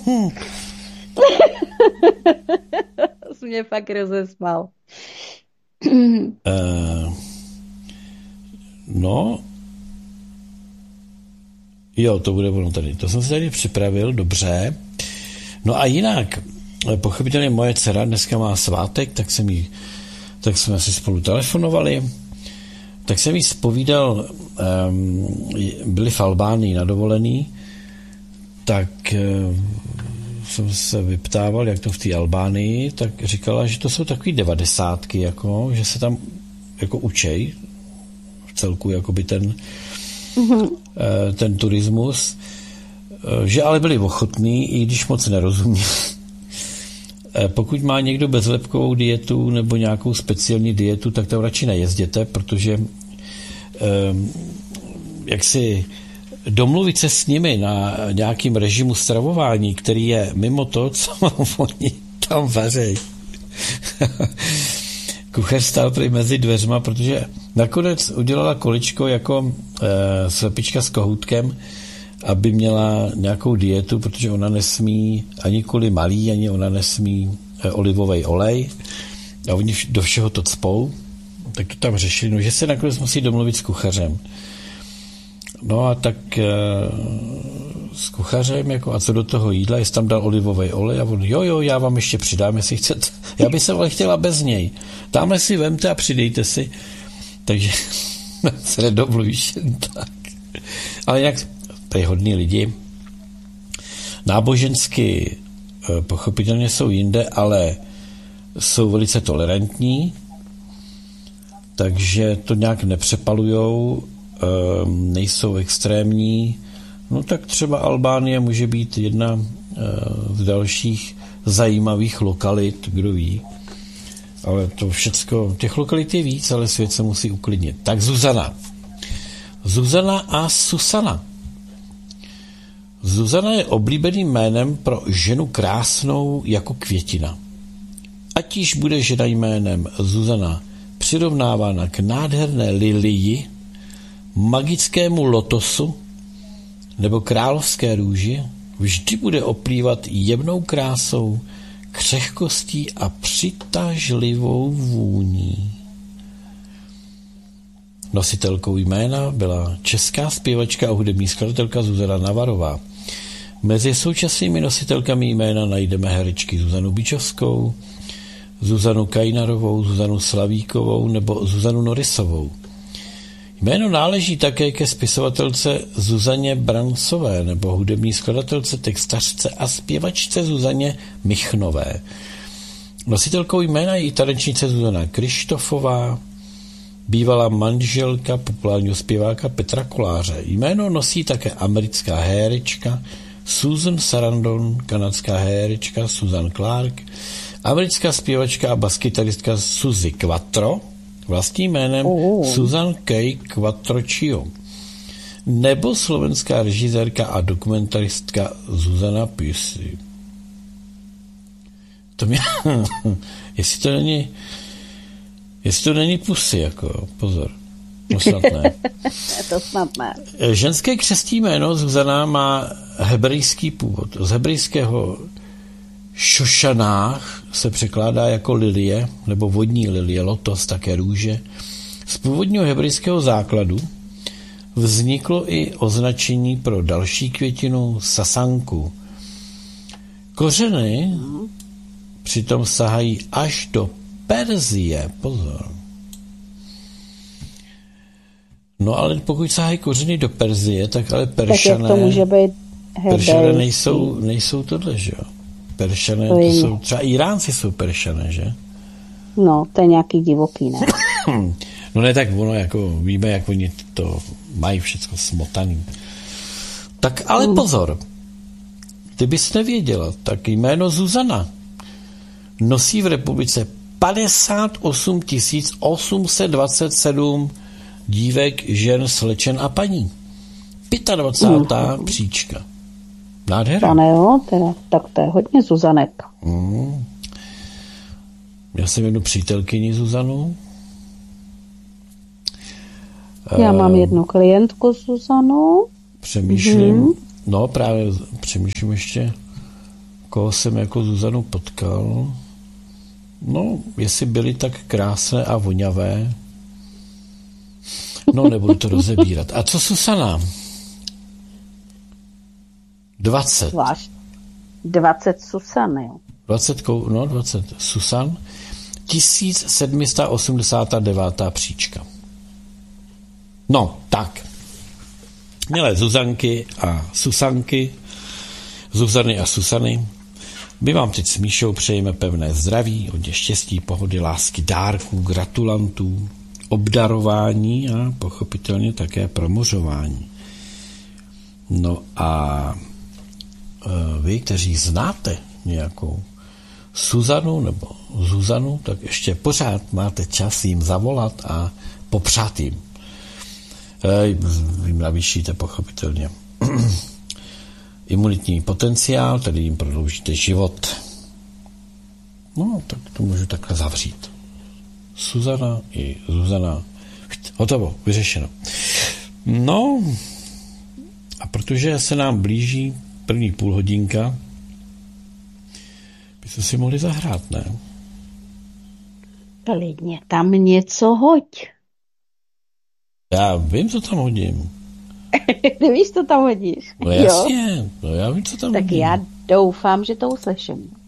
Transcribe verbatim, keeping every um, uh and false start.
Hm. Jsi mě fakt rozesmál. uh, no, jo, to bude ono tady. To jsem si tady připravil, dobře. No a jinak, pochopitelně moje dcera dneska má svátek, tak jsem jí, tak jsme si spolu telefonovali, tak jsem jí zpovídal, um, byli v Albánii na dovolený, tak um, jsem se vyptával, jak to v té Albánii, tak říkala, že to jsou takový devadesátky, jako, že se tam jako učej v celku jakoby ten, mm-hmm. ten turismus, že ale byli ochotní, i když moc nerozumí. Pokud má někdo bezlepkovou dietu nebo nějakou speciální dietu, tak tam radši nejezděte, protože jak si domluvit se s nimi na nějakým režimu stravování, který je mimo to, co oni tam vařejí. Kuchař stál prý mezi dveřma, protože nakonec udělala količko jako e, slepička s kohůtkem, aby měla nějakou dietu, protože ona nesmí ani kvůli malý, ani ona nesmí e, olivový olej a oni do všeho to cpou, tak to tam řešili, no, že se nakonec musí domluvit s kuchařem. No a tak e, s kuchařem, jako, a co do toho jídla, jestli tam dal olivový olej a on, jo, jo, já vám ještě přidám, jestli chcete. Já bych se ale chtěla bez něj. Tamhle si vemte a přidejte si. Takže se nedomluvíš jen tak. Ale jinak, tady hodní lidi, nábožensky e, pochopitelně jsou jinde, ale jsou velice tolerantní, takže to nějak nepřepalujou, nejsou extrémní, no tak třeba Albánie může být jedna z dalších zajímavých lokalit, kdo ví. Ale to všecko, těch lokalit je víc, ale svět se musí uklidnit. Tak Zuzana. Zuzana a Susana. Zuzana je oblíbeným jménem pro ženu krásnou jako květina. Ať již bude žena jménem Zuzana přirovnávána k nádherné lilii, magickému lotosu nebo královské růži, vždy bude oplývat jemnou krásou, křehkostí a přitažlivou vůní. Nositelkou jména byla česká zpěvačka a hudební skladatelka Zuzana Navarová. Mezi současnými nositelkami jména najdeme herečky Zuzanu Bičovskou, Zuzanu Kajnarovou, Zuzanu Slavíkovou nebo Zuzanu Norisovou. Jméno náleží také ke spisovatelce Zuzaně Brancové nebo hudební skladatelce, textařce a zpěvačce Zuzaně Michnové. Nositelkou jména je i tanečnice Zuzana Krištofová, bývalá manželka populárního zpěváka Petra Koláře. Jméno nosí také americká herečka Susan Sarandon, kanadská herečka Susan Clark, americká zpěvačka a baskytaristka Suzy Quattro, vlastním jménem oh. Susan K. Quattrocchio, nebo slovenská režisérka a dokumentaristka Zuzana Pusy. To mě... jestli to není... Jestli to není Pusy, jako, pozor. No snad ne. To snad ne. Ženské křestní jméno Zuzana má hebrejský původ. Z hebrejského Šošanách se překládá jako lilie, nebo vodní lilie, lotos, také růže. Z původního hebrejského základu vzniklo i označení pro další květinu sasanku. Kořeny přitom sahají až do Perzie. Pozor. No ale pokud sahají kořeny do Perzie, tak ale Peršané, tak jak to může být Peršané nejsou, nejsou tohle, že jo? Peršané, to, to jsou, třeba Iránci jsou Peršané, že? No, to je nějaký divoký, ne? No ne, tak ono, jako víme, jak oni to mají všechno smotaný. Tak ale mm. pozor, ty bys nevěděla, tak jméno Zuzana nosí v republice padesát osm tisíc osm set dvacet sedm dívek, žen, slečen a paní. dvacátá pátá Mm. příčka. Nádhera. Pane jo, teda, tak to je hodně Zuzanek. Mm. Já jsem jednu přítelkyni Zuzanu. Já uh, mám jednu klientku Zuzanu. Přemýšlím, mm. no právě přemýšlím ještě, koho jsem jako Zuzanu potkal. No, jestli byly tak krásné a voňavé. No, nebudu to rozebírat. A co Susana? dvacet. Zvlášť. dvacet Susan, jo. dvacet, no, dvacet Susan. tisíc sedm set osmdesát devět příčka. No, tak. Milé Zuzanky a Susanky, Zuzany a Susany, my vám teď s Míšou přejeme pevné zdraví, hodně štěstí, pohody, lásky, dárků, gratulantů, obdarování a pochopitelně také promořování. No a vy, kteří znáte nějakou Suzanu nebo Zuzanu, tak ještě pořád máte čas jim zavolat a popřát jim. Vy navýšíte pochopitelně imunitní potenciál, tedy jim prodloužíte život. No, tak to můžu takhle zavřít. Suzana i Zuzana. Hotovo, vyřešeno. No, a protože se nám blíží první půl hodinka, byste si mohli zahrát, ne? Klidně tam něco hoď. Já vím, co tam hodím. Ty víš, co tam hodíš? No jasně, no já vím, co tam tak hodím. Já doufám, že to uslyším.